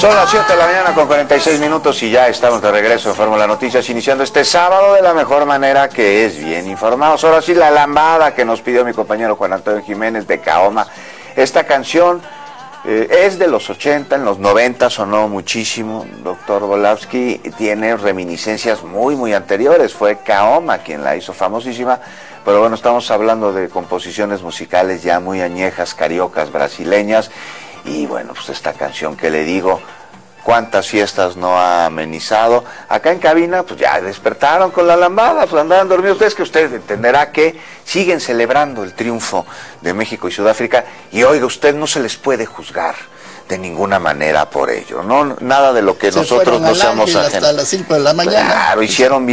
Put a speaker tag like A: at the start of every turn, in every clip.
A: Son las 7 de la mañana con 46 minutos y ya estamos de regreso en Fórmula Noticias, iniciando este sábado de la mejor manera, que es bien informados. Ahora sí, la lambada que nos pidió mi compañero Juan Antonio Jiménez de Kaoma. Esta canción es de los 80, en los 90 sonó muchísimo. Doctor Volavsky tiene reminiscencias muy anteriores. Fue Kaoma quien la hizo famosísima. Pero bueno, estamos hablando de composiciones musicales ya muy añejas, cariocas, brasileñas. Y bueno, pues esta canción que le digo, cuántas fiestas no ha amenizado. Acá en cabina, pues ya despertaron con la lambada, pues andaban dormidos. Ustedes, que usted entenderá que siguen celebrando el triunfo de México y Sudáfrica. Y oiga, usted, no se les puede juzgar de ninguna manera por ello, no, nada de lo que nosotros no seamos ajenos.
B: Hasta las 5 de la mañana.
A: Claro, hicieron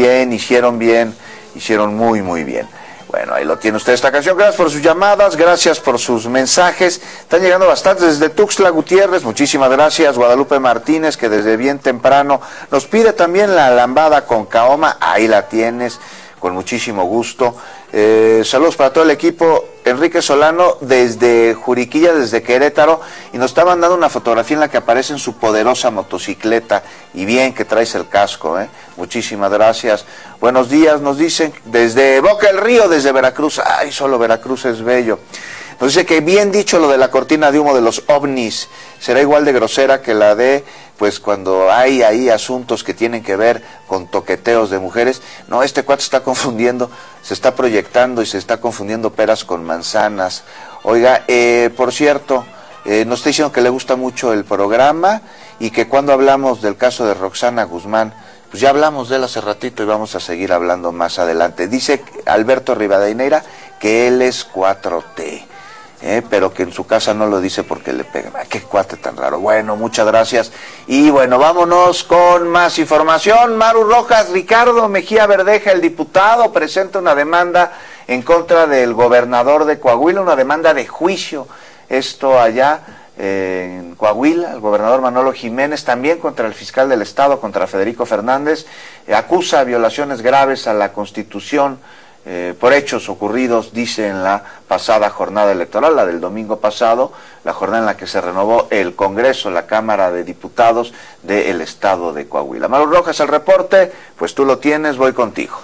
A: muy bien. Bueno, ahí lo tiene usted, esta canción. Gracias por sus llamadas, gracias por sus mensajes. Están llegando bastantes desde Tuxtla Gutiérrez. Muchísimas gracias. Guadalupe Martínez, que desde bien temprano nos pide también la lambada con Kaoma. Ahí la tienes, con muchísimo gusto. Saludos para todo el equipo. Enrique Solano desde Juriquilla, desde Querétaro, y nos está mandando una fotografía en la que aparece en su poderosa motocicleta. Y bien que traes el casco, Muchísimas gracias. Buenos días, nos dicen desde Boca del Río, desde Veracruz. Ay, solo Veracruz es bello. Nos dice que bien dicho lo de la cortina de humo de los ovnis. Será igual de grosera que la de, pues, cuando hay ahí asuntos que tienen que ver con toqueteos de mujeres. No, este cuate está confundiendo, se está proyectando y se está confundiendo peras con manzanas. Oiga, por cierto, nos está diciendo que le gusta mucho el programa y que cuando hablamos del caso de Roxana Guzmán, pues ya hablamos de él hace ratito y vamos a seguir hablando más adelante. Dice Alberto Rivadeneira que él es 4T. Pero que en su casa no lo dice porque le pegan. ¡Qué cuate tan raro! Bueno, muchas gracias. Y bueno, vámonos con más información. Maru Rojas, Ricardo Mejía Verdeja, el diputado, presenta una demanda en contra del gobernador de Coahuila, una demanda de juicio. Esto allá en Coahuila, el gobernador Manolo Jiménez, también contra el fiscal del Estado, contra Federico Fernández, acusa violaciones graves a la Constitución, por hechos ocurridos, dice, en la pasada jornada electoral, la del domingo pasado, la jornada en la que se renovó el Congreso, la Cámara de Diputados del Estado de Coahuila. Maru Rojas, el reporte, pues tú lo tienes, voy contigo.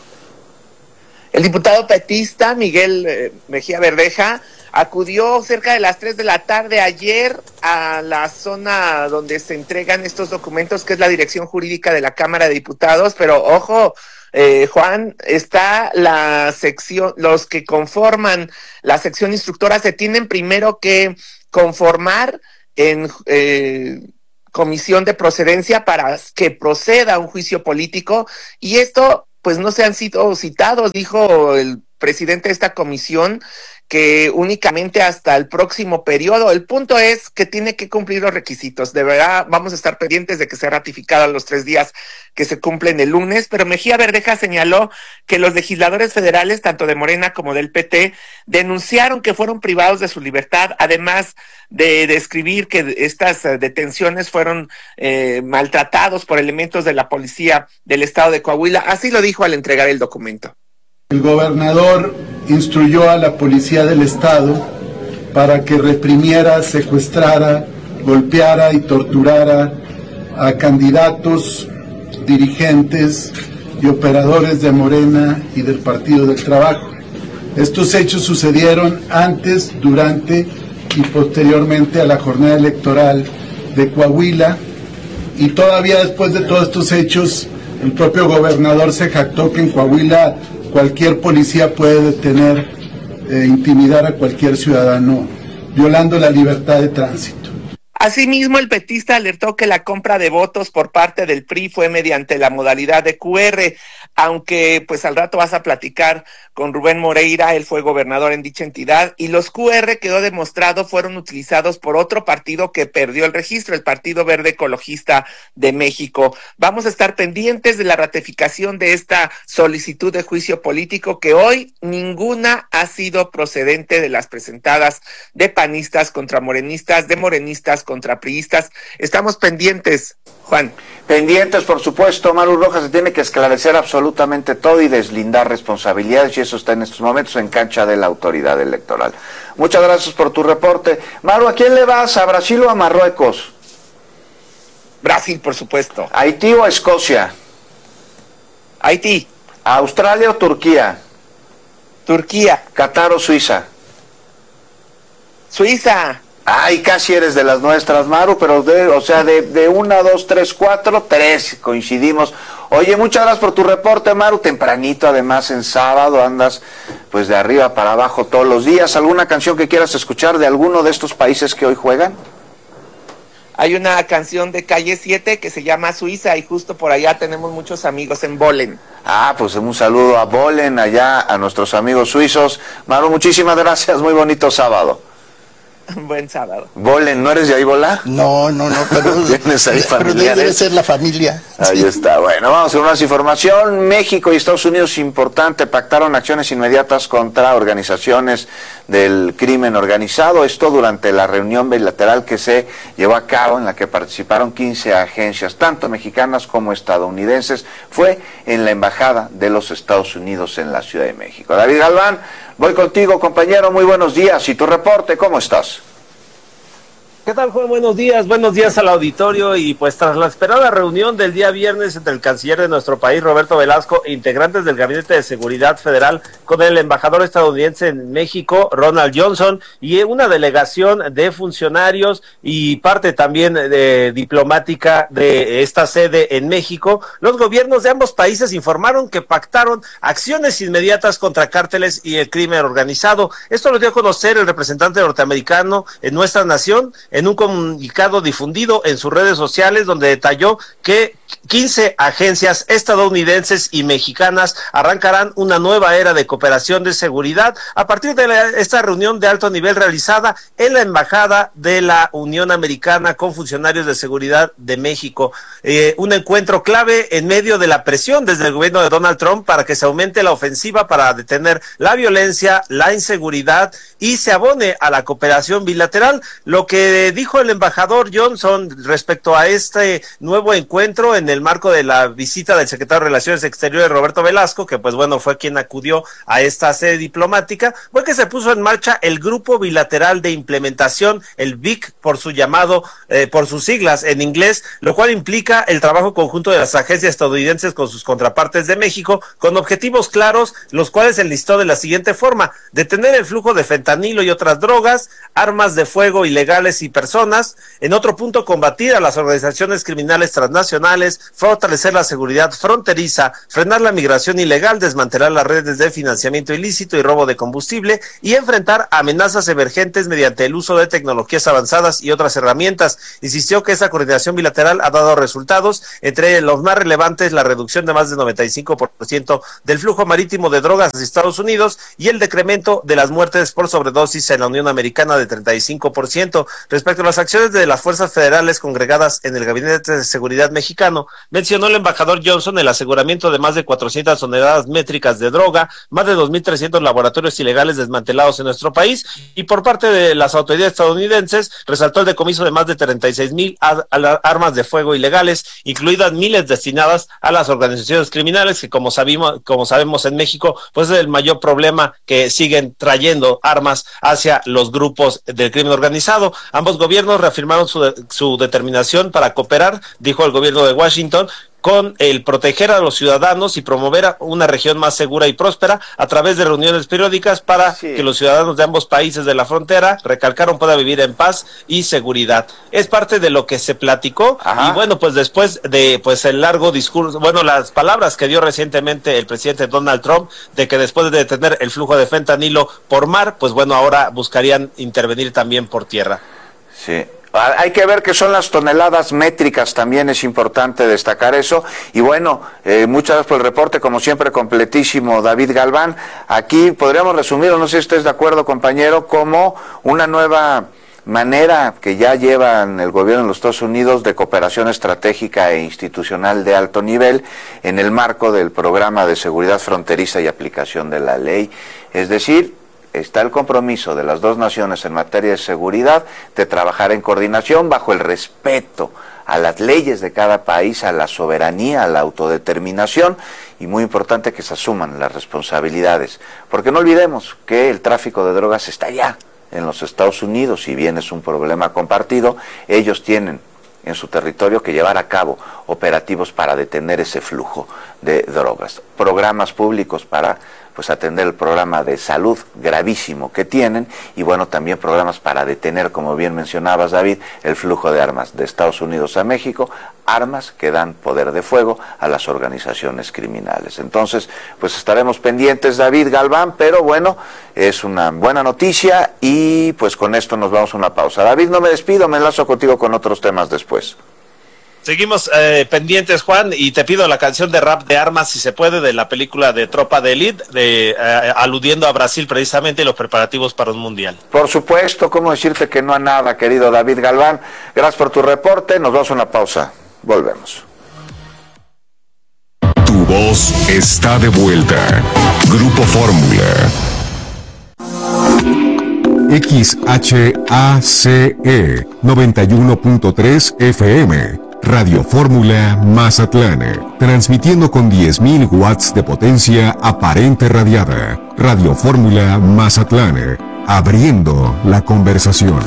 C: El diputado petista Miguel Mejía Verdeja acudió cerca de las 3 de la tarde ayer a la zona donde se entregan estos documentos, que es la dirección jurídica de la Cámara de Diputados, pero ojo, Juan, está la sección, los que conforman la sección instructora se tienen primero que conformar en comisión de procedencia para que proceda un juicio político, y esto pues no se han sido citados, dijo el presidente de esta comisión, que únicamente hasta el próximo periodo. El punto es que tiene que cumplir los requisitos. De verdad, vamos a estar pendientes de que sea ratificada los 3 días que se cumplen el lunes, pero Mejía Verdeja señaló que los legisladores federales, tanto de Morena como del PT, denunciaron que fueron privados de su libertad, además de describir que estas detenciones fueron maltratados por elementos de la policía del estado de Coahuila. Así lo dijo al entregar el documento.
D: El gobernador instruyó a la policía del estado para que reprimiera, secuestrara, golpeara y torturara a candidatos, dirigentes y operadores de Morena y del Partido del Trabajo. Estos hechos sucedieron antes, durante y posteriormente a la jornada electoral de Coahuila, y todavía después de todos estos hechos, el propio gobernador se jactó que en Coahuila cualquier policía puede detener e intimidar a cualquier ciudadano, violando la libertad de tránsito.
C: Asimismo, el petista alertó que la compra de votos por parte del PRI fue mediante la modalidad de QR, aunque pues al rato vas a platicar con Rubén Moreira, él fue gobernador en dicha entidad, y los QR, quedó demostrado, fueron utilizados por otro partido que perdió el registro, el Partido Verde Ecologista de México. Vamos a estar pendientes de la ratificación de esta solicitud de juicio político, que hoy ninguna ha sido procedente de las presentadas de panistas contra morenistas, de morenistas contra priistas. Estamos pendientes, Juan.
A: Pendientes, por supuesto. Maru Rojas, se tiene que esclarecer absolutamente todo y deslindar responsabilidades, y eso está en estos momentos en cancha de la autoridad electoral. Muchas gracias por tu reporte. Maru, ¿a quién le vas? ¿A Brasil o a Marruecos?
C: Brasil, por supuesto.
A: ¿Haití o Escocia?
C: Haití.
A: ¿Australia o Turquía?
C: Turquía.
A: ¿Qatar o Suiza?
C: Suiza.
A: Ay, casi eres de las nuestras, Maru, pero de 1, 2, 3, 4, 3 coincidimos. Oye, muchas gracias por tu reporte, Maru. Tempranito, además, en sábado, andas pues de arriba para abajo todos los días. ¿Alguna canción que quieras escuchar de alguno de estos países que hoy juegan?
C: Hay una canción de Calle 7 que se llama Suiza y justo por allá tenemos muchos amigos en Bolen.
A: Ah, pues un saludo a Bolen, allá a nuestros amigos suizos. Maru, muchísimas gracias, muy bonito sábado.
C: Buen sábado.
A: Bolen, ¿no eres de ahí, Bola?
B: No, pero
A: ¿Tienes ahí familiares?
B: Debe ser la familia.
A: Ahí
B: sí.
A: está. Bueno, vamos a más información. México y Estados Unidos, importante, pactaron acciones inmediatas contra organizaciones del crimen organizado. Esto durante la reunión bilateral que se llevó a cabo, en la que participaron 15 agencias, tanto mexicanas como estadounidenses. Fue en la Embajada de los Estados Unidos en la Ciudad de México. David Galván, voy contigo, compañero. Muy buenos días. ¿Y tu reporte, cómo estás?
E: ¿Qué tal, Juan? Buenos días al auditorio. Y pues tras la esperada reunión del día viernes entre el canciller de nuestro país, Roberto Velasco, e integrantes del Gabinete de Seguridad Federal con el embajador estadounidense en México, Ronald Johnson, y una delegación de funcionarios y parte también de diplomática de esta sede en México, los gobiernos de ambos países informaron que pactaron acciones inmediatas contra cárteles y el crimen organizado. Esto lo dio a conocer el representante norteamericano en nuestra nación, en un comunicado difundido en sus redes sociales, donde detalló que 15 agencias estadounidenses y mexicanas arrancarán una nueva era de cooperación de seguridad a partir de esta reunión de alto nivel realizada en la Embajada de la Unión Americana con funcionarios de seguridad de México. Un encuentro clave en medio de la presión desde el gobierno de Donald Trump para que se aumente la ofensiva para detener la violencia, la inseguridad y se abone a la cooperación bilateral. Lo que dijo el embajador Johnson respecto a este nuevo encuentro en el marco de la visita del secretario de Relaciones Exteriores, Roberto Velasco, que pues bueno, fue quien acudió a esta sede diplomática, fue que se puso en marcha el Grupo Bilateral de Implementación, el BIC por su llamado, por sus siglas en inglés, lo cual implica el trabajo conjunto de las agencias estadounidenses con sus contrapartes de México, con objetivos claros, los cuales se enlistó de la siguiente forma: detener el flujo de fentanilo y otras drogas, armas de fuego ilegales y personas. En otro punto, combatir a las organizaciones criminales transnacionales, fortalecer la seguridad fronteriza, frenar la migración ilegal, desmantelar las redes de financiamiento ilícito y robo de combustible y enfrentar amenazas emergentes mediante el uso de tecnologías avanzadas y otras herramientas. Insistió que esa coordinación bilateral ha dado resultados, entre los más relevantes la reducción de más del 95% del flujo marítimo de drogas hacia Estados Unidos y el decremento de las muertes por sobredosis en la Unión Americana de 35%. Respecto a las acciones de las fuerzas federales congregadas en el Gabinete de Seguridad mexicano, mencionó el embajador Johnson el aseguramiento de más de 400 toneladas métricas de droga, más de 2.300 laboratorios ilegales desmantelados en nuestro país, y por parte de las autoridades estadounidenses resaltó el decomiso de más de 36,000 armas de fuego ilegales, incluidas miles destinadas a las organizaciones criminales, que como sabemos en México, pues es el mayor problema, que siguen trayendo armas hacia los grupos del crimen organizado. Ambos gobiernos reafirmaron su determinación para cooperar, dijo el gobierno de Washington, con el proteger a los ciudadanos y promover una región más segura y próspera a través de reuniones periódicas para que los ciudadanos de ambos países de la frontera, recalcaron, puedan vivir en paz y seguridad. Es parte de lo que se platicó. Ajá. Y bueno, pues después de el largo discurso, las palabras que dio recientemente el presidente Donald Trump, de que después de detener el flujo de fentanilo por mar, ahora buscarían intervenir también por tierra.
A: Sí. Hay que ver qué son las toneladas métricas, también es importante destacar eso. Y bueno, muchas gracias por el reporte, como siempre completísimo, David Galván. Aquí podríamos resumirlo, no sé si estés de acuerdo, compañero, como una nueva manera que ya llevan el gobierno de los Estados Unidos de cooperación estratégica e institucional de alto nivel en el marco del programa de seguridad fronteriza y aplicación de la ley. Es decir, está el compromiso de las dos naciones en materia de seguridad de trabajar en coordinación bajo el respeto a las leyes de cada país, a la soberanía, a la autodeterminación, y muy importante que se asuman las responsabilidades, porque no olvidemos que el tráfico de drogas está allá en los Estados Unidos. Si bien es un problema compartido, ellos tienen en su territorio que llevar a cabo operativos para detener ese flujo de drogas. Programas públicos para pues atender el programa de salud gravísimo que tienen y bueno, también programas para detener, como bien mencionabas, David, el flujo de armas de Estados Unidos a México, armas que dan poder de fuego a las organizaciones criminales. Entonces, pues estaremos pendientes, David Galván, pero bueno, es una buena noticia y pues con esto nos vamos a una pausa. David, no me despido, me enlazo contigo con otros temas después.
E: Seguimos pendientes, Juan, y te pido la canción de Rap de Armas, si se puede, de la película de Tropa de Elite, aludiendo a Brasil precisamente y los preparativos para un mundial.
A: Por supuesto, ¿cómo decirte que no a nada, querido David Galván? Gracias por tu reporte, nos vamos a una pausa, volvemos.
F: Tu voz está de vuelta. Grupo Fórmula. XHACE 91.3 FM. Radio Fórmula Mazatlán, transmitiendo con 10.000 watts de potencia aparente radiada. Radio Fórmula Mazatlán, abriendo la conversación.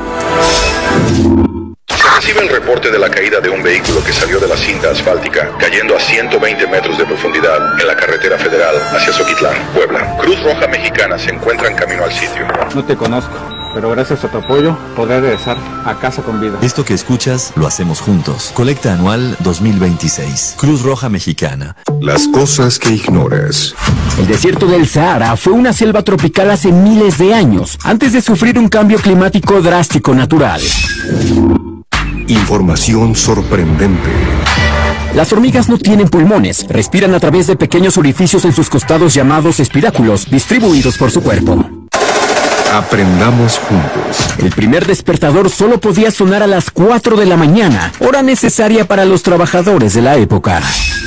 G: Se recibe el reporte de la caída de un vehículo que salió de la cinta asfáltica, cayendo a 120 metros de profundidad en la carretera federal hacia Zoquitlán, Puebla. Cruz Roja Mexicana se encuentra en camino al sitio.
H: No te conozco, pero gracias a tu apoyo podré regresar a casa con vida.
I: Esto que escuchas lo hacemos juntos. Colecta anual 2026. Cruz Roja Mexicana.
F: Las cosas que ignoras.
J: El desierto del Sahara fue una selva tropical hace miles de años, antes de sufrir un cambio climático drástico natural.
F: Información sorprendente.
J: Las hormigas no tienen pulmones, respiran a través de pequeños orificios en sus costados llamados espiráculos, distribuidos por su cuerpo.
F: Aprendamos juntos.
J: El primer despertador solo podía sonar a las 4 de la mañana, hora necesaria para los trabajadores de la época.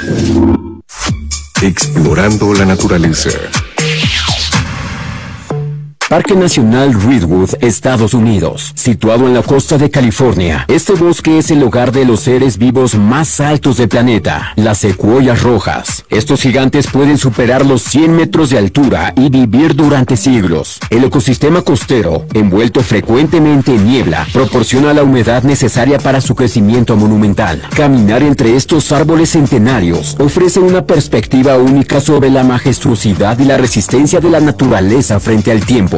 F: Explorando la naturaleza.
J: Parque Nacional Redwood, Estados Unidos, situado en la costa de California. Este bosque es el hogar de los seres vivos más altos del planeta, las secuoyas rojas. Estos gigantes pueden superar los 100 metros de altura y vivir durante siglos. El ecosistema costero, envuelto frecuentemente en niebla, proporciona la humedad necesaria para su crecimiento monumental. Caminar entre estos árboles centenarios ofrece una perspectiva única sobre la majestuosidad y la resistencia de la naturaleza frente al tiempo.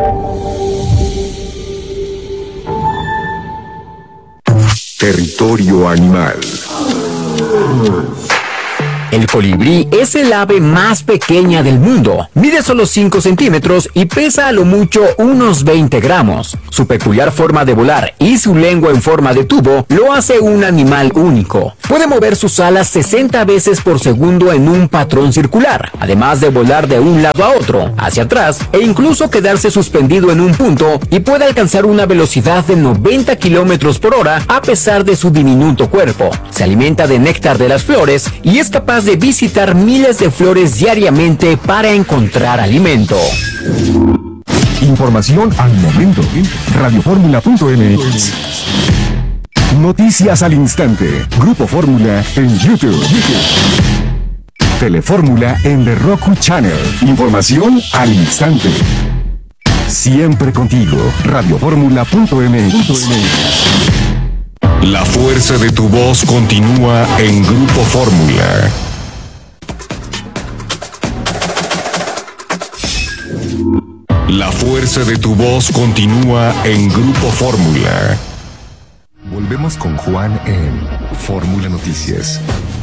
F: Territorio animal.
J: El colibrí es el ave más pequeña del mundo. Mide solo 5 centímetros y pesa a lo mucho unos 20 gramos. Su peculiar forma de volar y su lengua en forma de tubo lo hace un animal único. Puede mover sus alas 60 veces por segundo en un patrón circular, además de volar de un lado a otro, hacia atrás e incluso quedarse suspendido en un punto, y puede alcanzar una velocidad de 90 kilómetros por hora a pesar de su diminuto cuerpo. Se alimenta de néctar de las flores y es capaz de visitar miles de flores diariamente para encontrar alimento.
F: Información al momento. Radioformula.mx. Noticias al instante. Grupo Fórmula en YouTube. Telefórmula en The Roku Channel. Información al instante. Siempre contigo. Radioformula.mx. La fuerza de tu voz continúa en Grupo Fórmula. La fuerza de tu voz continúa en Grupo Fórmula. Volvemos con Juan en Fórmula Noticias.